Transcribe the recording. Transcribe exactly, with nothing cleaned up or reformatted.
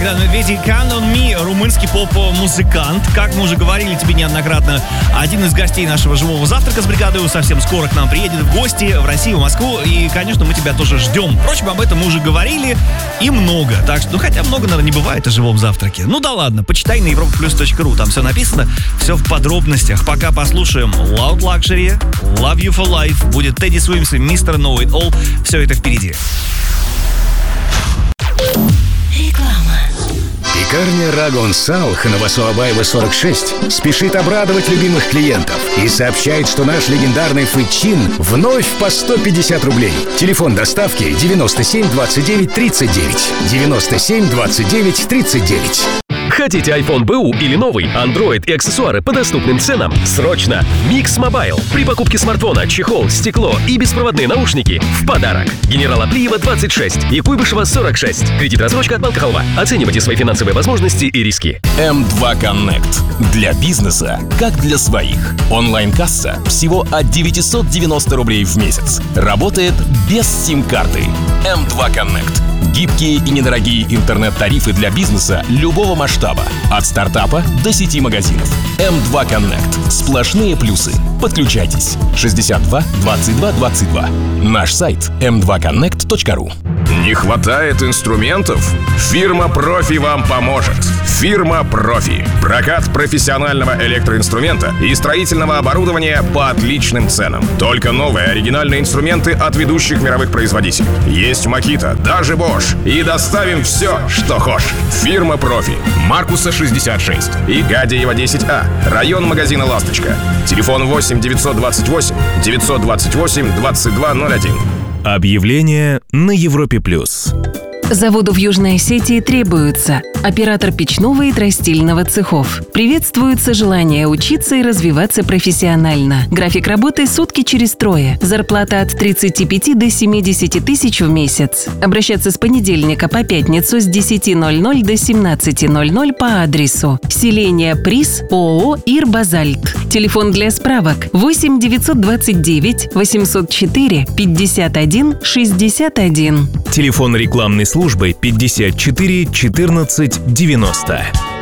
Богдан Медведев, Count on Me, румынский поп-музыкант. Как мы уже говорили тебе неоднократно, один из гостей нашего живого завтрака с бригадой совсем скоро к нам приедет в гости в Россию, в Москву. И, конечно, мы тебя тоже ждем. Впрочем, об этом мы уже говорили и много. Так что, ну хотя много, наверное, не бывает о живом завтраке. Ну да ладно, почитай на европа плюс точка ру. Там все написано, все в подробностях. Пока послушаем Loud Luxury, Love You for Life. Будет Тедди Свимс и мистер Know It All. Все это впереди. Пекарня Рагон Салх на Басуабаева сорок шесть спешит обрадовать любимых клиентов и сообщает, что наш легендарный фычин вновь по сто пятьдесят рублей. Телефон доставки девяносто семь двадцать девять тридцать девять. девяносто семь двадцать девять тридцать девять. Хотите iPhone бэ у или новый, Android и аксессуары по доступным ценам? Срочно! Mix Mobile. При покупке смартфона чехол, стекло и беспроводные наушники в подарок. Генерала Плиева двадцать шесть и Куйбышева сорок шесть. Кредит-рассрочка от Банка Халва. Оценивайте свои финансовые возможности и риски. эм два Connect. Для бизнеса, как для своих. Онлайн-касса всего от девятьсот девяносто рублей в месяц. Работает без сим-карты. эм два Connect. Гибкие и недорогие интернет-тарифы для бизнеса любого масштаба. От стартапа до сети магазинов. эм два Connect. Сплошные плюсы. Подключайтесь. шестьдесят два двадцать два двадцать два. Наш сайт эм два коннект точка ру. Не хватает инструментов? Фирма «Профи» вам поможет. Фирма «Профи». Прокат профессионального электроинструмента и строительного оборудования по отличным ценам. Только новые оригинальные инструменты от ведущих мировых производителей. Есть Makita, даже Bosch. И доставим все, что хочешь. Фирма «Профи». Маркуса шестьдесят шесть и Гадеева десять А. Район магазина «Ласточка». Телефон восемь девятьсот двадцать восемь девятьсот двадцать восемь двадцать два ноль один. Объявление на Европе плюс. Заводу в Южной Осетии требуется оператор печного и тростильного цехов. Приветствуется желание учиться и развиваться профессионально. График работы сутки через трое. Зарплата от тридцати пяти до семидесяти тысяч в месяц. Обращаться с понедельника по пятницу с десяти ноль-ноль до семнадцати ноль-ноль по адресу селение Приз, ООО «Ирбазальт». Телефон для справок восемь девятьсот двадцать девять восемьсот четыре пятьдесят один шестьдесят один. Телефон рекламной службы пятьдесят четыре четырнадцать девяносто.